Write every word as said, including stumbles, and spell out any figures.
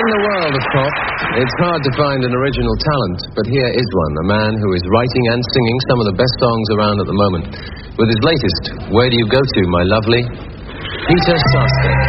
In the world of pop, it's hard to find an original talent, but here is one, a man who is writing and singing some of the best songs around at the moment. With his latest, Where Do You Go To, My Lovely? Peter Sarsgaard.